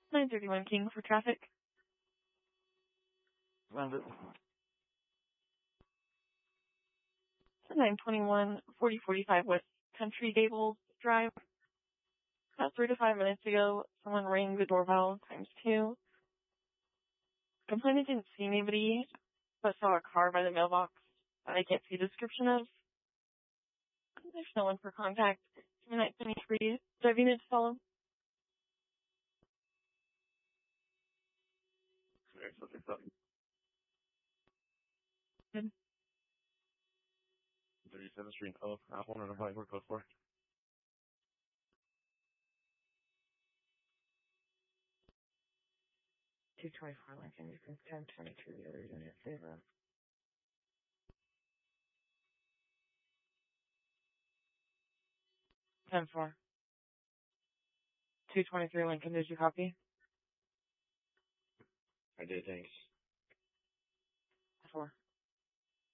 931 King for traffic. Found it. 921 4045 West Country Gables Drive. About 3 to 5 minutes ago, someone rang the doorbell ×2. Complainant didn't see anybody, but saw a car by the mailbox that I can't see the description of. There's no one for contact. 923, driving it to follow. Sorry, something's up. Good. 37th Street. Oh, I wanted to find where code for. $224 Lincoln, you can 1022 the other unit 0. 10-4. 223 Lincoln, did you copy? I did, thanks. 4.